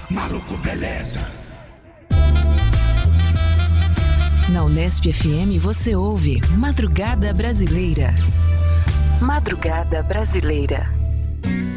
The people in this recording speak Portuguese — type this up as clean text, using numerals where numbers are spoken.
Maluco Beleza. Na Unesp FM você ouve Madrugada Brasileira. Madrugada Brasileira.